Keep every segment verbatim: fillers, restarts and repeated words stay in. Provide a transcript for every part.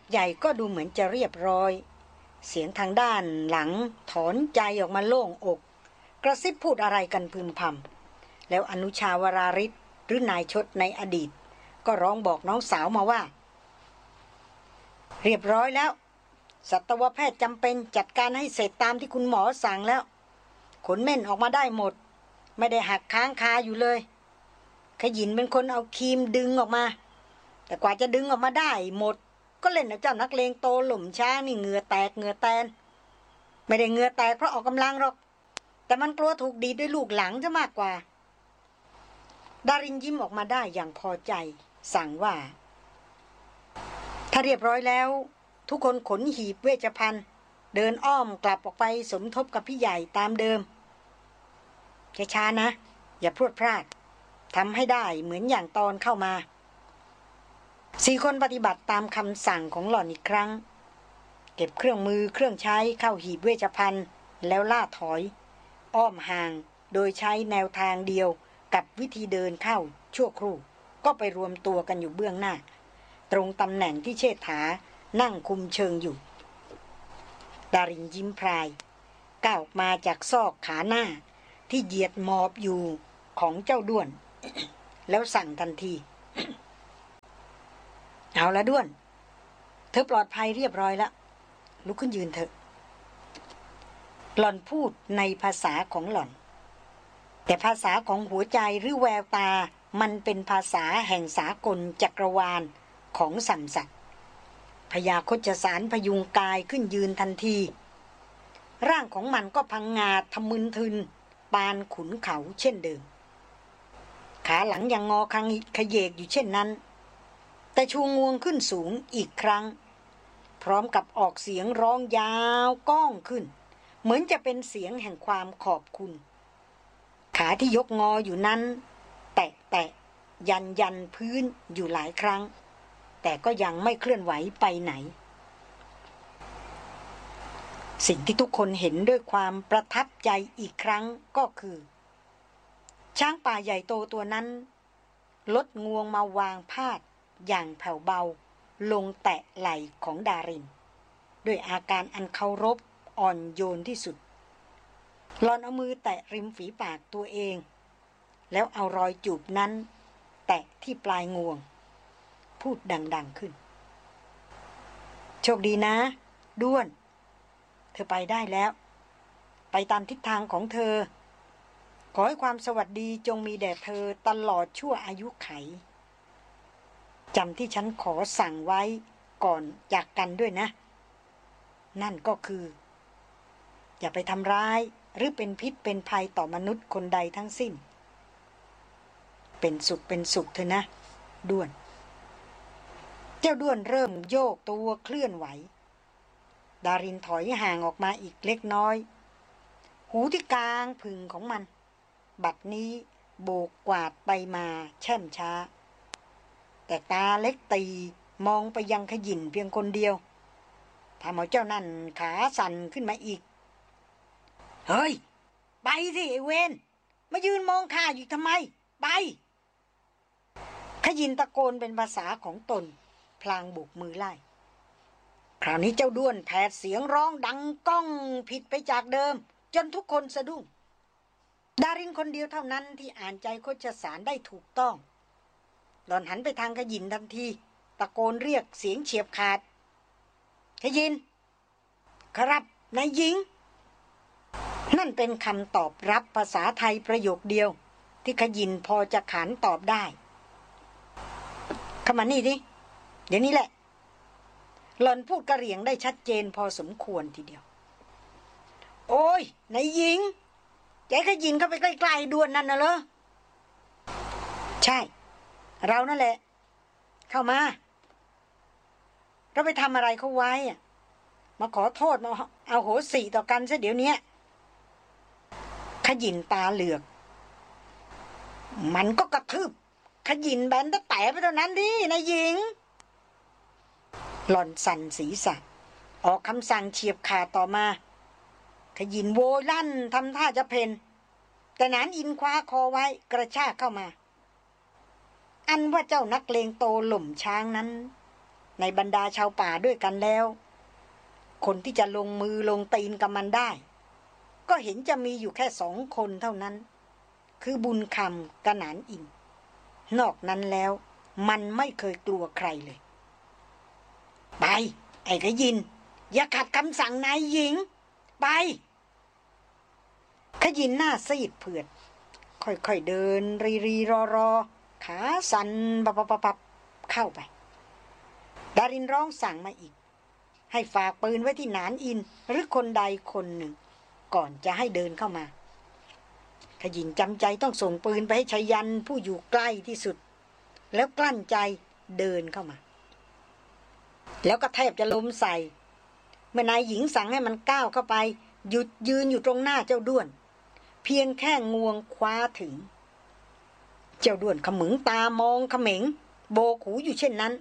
ใหญ่ก็ดูเหมือนจะเรียบร้อยเสียงทางด้านหลังถอนใจออกมาโล่งอกกระซิบพูดอะไรกันพึมพำแล้วอนุชาวราริศหรือนายชดในอดีตก็ร้องบอกน้องสาวมาว่าเรียบร้อยแล้วสัตวแพทย์จำเป็นจัดการให้เสร็จตามที่คุณหมอสั่งแล้วขนเม่นออกมาได้หมดไม่ได้หักค้างคาอยู่เลยขยินเป็นคนเอาครีมดึงออกมาแต่กว่าจะดึงออกมาได้หมดก็เล่นกับเจ้านักเลงโตหล่มช้างนี่เหงื่อแตกเหงื่อแตนไม่ได้เหงื่อแตกเพราะออกกำลังหรอกแต่มันกลัวถูกดีดด้วยลูกหลังจะมากกว่าดารินยิ้มออกมาได้อย่างพอใจสั่งว่าถ้าเรียบร้อยแล้วทุกคนขนหีบเวชภัณฑ์เดินอ้อมกลับออกไปสมทบกับพี่ใหญ่ตามเดิมช้าๆนะอย่าพรวดพลาดทำให้ได้เหมือนอย่างตอนเข้ามาสี่คนปฏิบัติตามคำสั่งของหล่อนอีกครั้งเก็บเครื่องมือเครื่องใช้เข้าหีบเวชภัณฑ์แล้วล่าถอยอ้อมห่างโดยใช้แนวทางเดียวกับวิธีเดินเข้าชั่วครู่ก็ไปรวมตัวกันอยู่เบื้องหน้าตรงตำแหน่งที่เชษฐานั่งคุมเชิงอยู่ดารินยิ้มพรายก้าวออกมาจากซอกขาหน้าที่เหยียดหมอบอยู่ของเจ้าด้วน แล้วสั่งทันที เอาละด้วนเธอปลอดภัยเรียบร้อยแล้วลุกขึ้นยืนเถอะหล่อนพูดในภาษาของหล่อนแต่ภาษาของหัวใจหรือแววตามันเป็นภาษาแห่งสากลจักรวาลของสัมสัตว์พญาโคจสารพยุงกายขึ้นยืนทันทีร่างของมันก็พังงาทะมึนทึนปานขุนเขาเช่นเดิมขาหลังยังงอคังขยเยกอยู่เช่นนั้นแต่ชูงวงขึ้นสูงอีกครั้งพร้อมกับออกเสียงร้องยาวก้องขึ้นเหมือนจะเป็นเสียงแห่งความขอบคุณขาที่ยกงออยู่นั้นแตะแตะยันยันพื้นอยู่หลายครั้งแต่ก็ยังไม่เคลื่อนไหวไปไหนสิ่งที่ทุกคนเห็นด้วยความประทับใจอีกครั้งก็คือช้างป่าใหญ่โตตัวนั้นลดงวงมาวางพาดอย่างแผ่วเบาลงแตะไหล่ของดารินด้วยอาการอันเคารพอ่อนโยนที่สุดหลอนเอามือแตะริมฝีปากตัวเองแล้วเอารอยจูบนั้นแตะที่ปลายงวงพูดดังๆขึ้นโชคดีนะด้วนเธอไปได้แล้วไปตามทิศทางของเธอขอให้ความสวัสดีจงมีแด่เธอตลอดชั่วอายุไขจำที่ฉันขอสั่งไว้ก่อนจากกันด้วยนะนั่นก็คืออย่าไปทำร้ายหรือเป็นพิษเป็นภัยต่อมนุษย์คนใดทั้งสิ้นเป็นสุขเป็นสุขเถอะนะด้วนเจ้าด้วนเริ่มโยกตัวเคลื่อนไหวดารินถอยห่างออกมาอีกเล็กน้อยหูที่กลางพึงของมันบัดนี้โบกกวาดไปมาแช่มช้าแต่ตาเล็กตีมองไปยังขยินเพียงคนเดียวทำเอาเจ้านั่นขาสั่นขึ้นมาอีกเฮ้ยไปสิไอ้เวนมายืนมองข้าอยู่ทำไมไปขยินตะโกนเป็นภาษาของตนพลางโบกมือไล่คราวนี้เจ้าด้วนแผดเสียงร้องดังก้องผิดไปจากเดิมจนทุกคนสะดุ้งดารินคนเดียวเท่านั้นที่อ่านใจโคชสารได้ถูกต้องหล่อนหันไปทางขยินทันทีตะโกนเรียกเสียงเฉียบขาดขยินครับนายหญิงนั่นเป็นคำตอบรับภาษาไทยประโยคเดียวที่ขยินพอจะขานตอบได้เข้ามานี่ดิเดี๋ยวนี้แหละหล่อนพูดกระเหรี่ยงได้ชัดเจนพอสมควรทีเดียวโอ้ยนายหญิงใจขยินเข้าไปใกล้ๆด้วนนั่นน่ะเหรอใช่เรานั่นแหละเข้ามาเราไปทำอะไรเขาไว้อะมาขอโทษมาเอาโหสิต่อกันซะเดี๋ยวนี้ขยินตาเหลือกมันก็กระทืบขยินแบนตะแต่ไปเท่านั้นดินายหญิงหล่อนสั่นศีรษะออกคำสั่งเฉียบขาดต่อมาขยินโวยลั่นทำท่าจะเพนแต่นานอินคว้าคอไว้กระชากเข้ามาอันว่าเจ้านักเลงโตหล่มช้างนั้นในบรรดาชาวป่าด้วยกันแล้วคนที่จะลงมือลงตีนกับมันได้ก็เห็นจะมีอยู่แค่สองคนเท่านั้นคือบุญคำกับหนานอินนอกนั้นแล้วมันไม่เคยกลัวใครเลยไปไอ้ขยินอย่าขัดคำสั่งนายหญิงไปขยินหน้าซีดเผือดค่อยๆเดินรีรีรอรอขาสั่นปับปับปับเข้าไปดารินร้องสั่งมาอีกให้ฝากปืนไว้ที่หนานอินหรือคนใดคนหนึ่งก่อนจะให้เดินเข้ามาขยินจำใจต้องส่งปืนไปให้ชายันผู้อยู่ใกล้ที่สุดแล้วกลั้นใจเดินเข้ามาแล้วก็แทบจะล้มใส่เมื่อนายหญิงสั่งให้มันก้าวเข้าไปหยุดยืนอยู่ตรงหน้าเจ้าด้วนเพียงแค่งวงคว้าถึงเจ้าด้วนขมึงตามองเขม็งโบกหูอยู่เช่นนั้น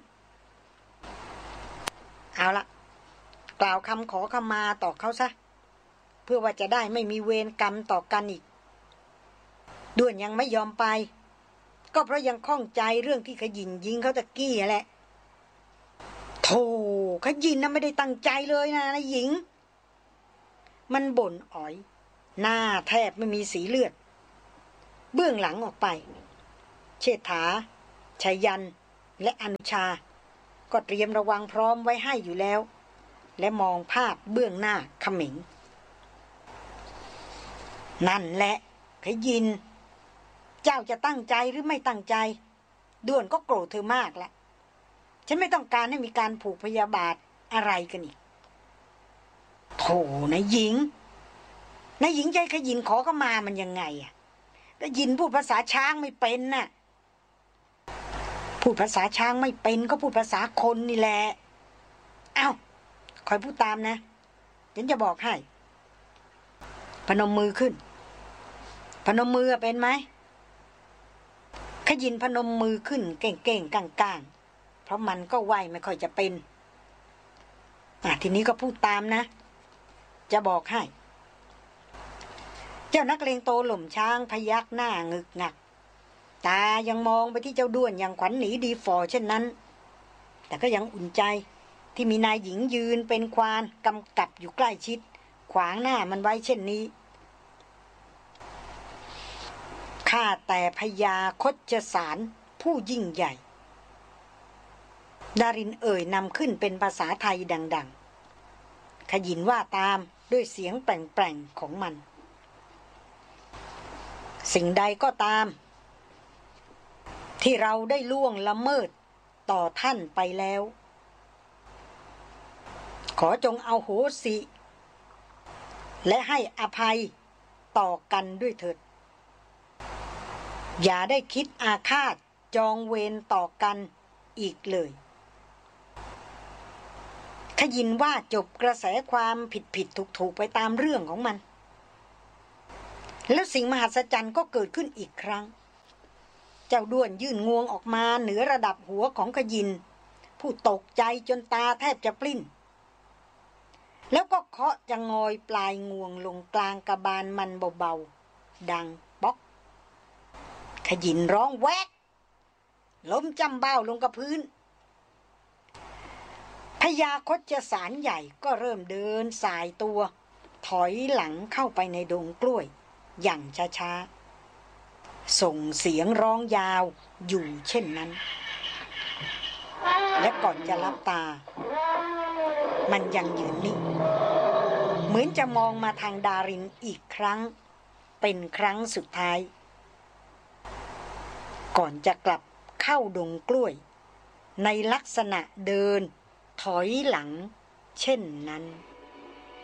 เอาละกล่าวคำขอขมาต่อเขาซะเพื่อว่าจะได้ไม่มีเวรกรรมต่อกันอีกด้วนยังไม่ยอมไปก็เพราะยังข้องใจเรื่องที่ขยินยิงเขาตะกี้แหละโธ่ขยินน่ะไม่ได้ตั้งใจเลยนะนายหญิงมันบ่นอ๋อยหน้าแทบไม่มีสีเลือดเบื้องหลังออกไปเชษฐาชัยยันและอนุชาก็เตรียมระวังพร้อมไว้ให้อยู่แล้วและมองภาพเบื้องหน้าเขม็งนั่นแหละขยินเจ้าจะตั้งใจหรือไม่ตั้งใจด้วนก็โกรธเธอมากแล้วฉันไม่ต้องการให้มีการผูกพยาบาทอะไรกันอีกโธ่นายหญิงนายหญิงใจขยินขอเข้ามามันยังไงอ่ะก็ยินพูดภาษาช้างไม่เป็นน่ะพูดภาษาช้างไม่เป็นก็พูดภาษาคนนี่แหละเอ้าคอยพูดตามนะฉันจะบอกให้พนมมือขึ้นพนมมือเป็นไหมขยินพนมมือขึ้นเก่งๆก้างๆเพราะมันก็ไหวไม่ค่อยจะเป็นอ่ะทีนี้ก็พูดตามนะจะบอกให้เจ้านักเลงโตหล่มช้างพยักหน้างึกงักตายังมองไปที่เจ้าด้วนอย่างขวัญหนีดีฝ่อเช่นนั้นแต่ก็ยังอุ่นใจที่มีนายหญิงยืนเป็นควานกำกับอยู่ใกล้ชิดขวางหน้ามันไว้เช่นนี้ข้าแต่พญาคชสารผู้ยิ่งใหญ่ดารินเอ่ยนำขึ้นเป็นภาษาไทยดังๆขยินว่าตามด้วยเสียงแปลงๆของมันสิ่งใดก็ตามที่เราได้ล่วงละเมิดต่อท่านไปแล้วขอจงเอาโหสิและให้อภัยต่อกันด้วยเถิดอย่าได้คิดอาฆาตจองเวรต่อกันอีกเลยขยินว่าจบกระแสความผิดผิดถูกถูกไปตามเรื่องของมันแล้วสิ่งมหัศจรรย์ก็เกิดขึ้นอีกครั้งเจ้าด้วนยื่นงวงออกมาเหนือระดับหัวของขยินผู้ตกใจจนตาแทบจะปลิ้นแล้วก็เคาะจะงอยปลายงวงลงกลางกระบาลมันเบาๆดังป๊อกขยินร้องแวกล้มจำเบ้าลงกับพื้นพญาคชสารใหญ่ก็เริ่มเดินสายตัวถอยหลังเข้าไปในดงกล้วยอย่างช้าๆส่งเสียงร้องยาวอยู่เช่นนั้นและก่อนจะลับตามันยังยืนนิ่งเหมือนจะมองมาทางดารินอีกครั้งเป็นครั้งสุดท้ายก่อนจะกลับเข้าดงกล้วยในลักษณะเดินถอยหลังเช่นนั้น